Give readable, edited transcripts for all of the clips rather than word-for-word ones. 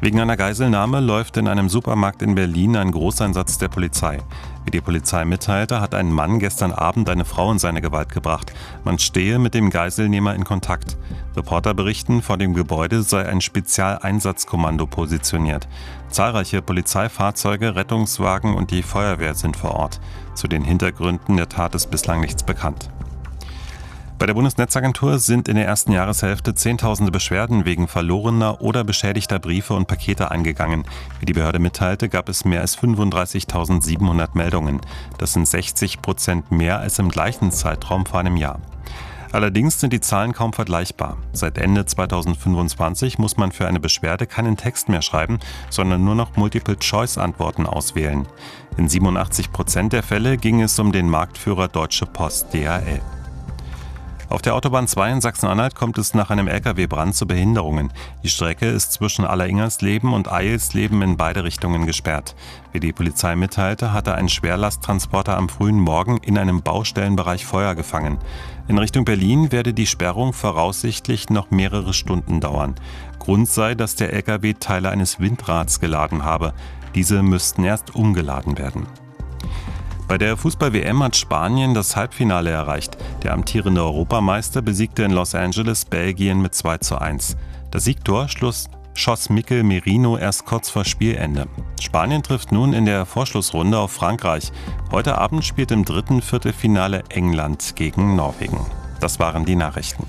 Wegen einer Geiselnahme läuft in einem Supermarkt in Berlin ein Großeinsatz der Polizei. Wie die Polizei mitteilte, hat ein Mann gestern Abend eine Frau in seine Gewalt gebracht. Man stehe mit dem Geiselnehmer in Kontakt. Reporter berichten, vor dem Gebäude sei ein Spezialeinsatzkommando positioniert. Zahlreiche Polizeifahrzeuge, Rettungswagen und die Feuerwehr sind vor Ort. Zu den Hintergründen der Tat ist bislang nichts bekannt. Bei der Bundesnetzagentur sind in der ersten Jahreshälfte Zehntausende Beschwerden wegen verlorener oder beschädigter Briefe und Pakete eingegangen. Wie die Behörde mitteilte, gab es mehr als 35.700 Meldungen. Das sind 60% mehr als im gleichen Zeitraum vor einem Jahr. Allerdings sind die Zahlen kaum vergleichbar. Seit Ende 2025 muss man für eine Beschwerde keinen Text mehr schreiben, sondern nur noch Multiple-Choice-Antworten auswählen. In 87% der Fälle ging es um den Marktführer Deutsche Post (DHL). Auf der Autobahn 2 in Sachsen-Anhalt kommt es nach einem Lkw-Brand zu Behinderungen. Die Strecke ist zwischen Alleringersleben und Eilsleben in beide Richtungen gesperrt. Wie die Polizei mitteilte, hatte ein Schwerlasttransporter am frühen Morgen in einem Baustellenbereich Feuer gefangen. In Richtung Berlin werde die Sperrung voraussichtlich noch mehrere Stunden dauern. Grund sei, dass der Lkw Teile eines Windrads geladen habe. Diese müssten erst umgeladen werden. Bei der Fußball-WM hat Spanien das Halbfinale erreicht. Der amtierende Europameister besiegte in Los Angeles Belgien mit 2:1. Das Siegtor schoss Mikel Merino erst kurz vor Spielende. Spanien trifft nun in der Vorschlussrunde auf Frankreich. Heute Abend spielt im dritten Viertelfinale England gegen Norwegen. Das waren die Nachrichten.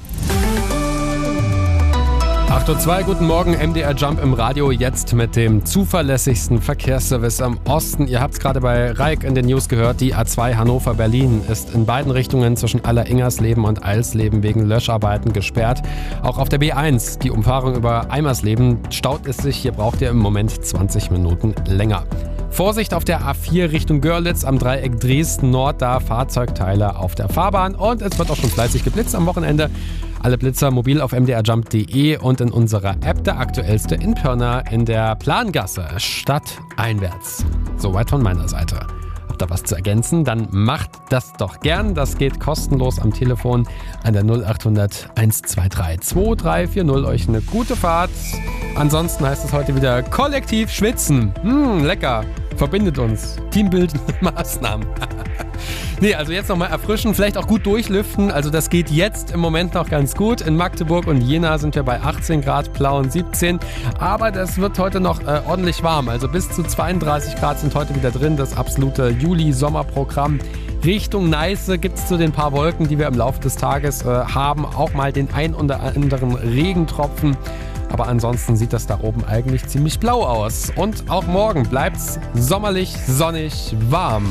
8:02 Uhr, guten Morgen, MDR Jump im Radio, jetzt mit dem zuverlässigsten Verkehrsservice am Osten. Ihr habt es gerade bei Raik in den News gehört, die A2 Hannover-Berlin ist in beiden Richtungen zwischen Alleringersleben und Eilsleben wegen Löscharbeiten gesperrt. Auch auf der B1, die Umfahrung über Eimersleben, staut es sich, hier braucht ihr im Moment 20 Minuten länger. Vorsicht auf der A4 Richtung Görlitz am Dreieck Dresden-Nord, da Fahrzeugteile auf der Fahrbahn und es wird auch schon fleißig geblitzt am Wochenende. Alle Blitzer mobil auf mdrjump.de und in unserer App der aktuellste in Pirna in der Plangasse, stadteinwärts. Soweit von meiner Seite. Habt ihr was zu ergänzen? Dann macht das doch gern. Das geht kostenlos am Telefon an der 0800 123 2340. Euch eine gute Fahrt. Ansonsten heißt es heute wieder kollektiv schwitzen. Lecker. Verbindet uns. Teambildende Maßnahmen. Nee, also jetzt nochmal erfrischen, vielleicht auch gut durchlüften. Also das geht jetzt im Moment noch ganz gut. In Magdeburg und Jena sind wir bei 18 Grad, Plauen 17. Aber das wird heute noch ordentlich warm. Also bis zu 32 Grad sind heute wieder drin. Das absolute Juli-Sommerprogramm. Richtung Neiße gibt es zu den paar Wolken, die wir im Laufe des Tages haben, auch mal den ein oder anderen Regentropfen. Aber ansonsten sieht das da oben eigentlich ziemlich blau aus. Und auch morgen bleibt's sommerlich, sonnig, warm.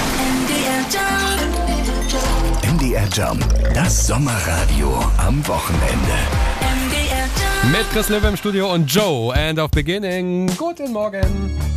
MDR Jump, das Sommerradio am Wochenende. Mit Chris Löwe im Studio und Joe. And of Beginning. Guten Morgen.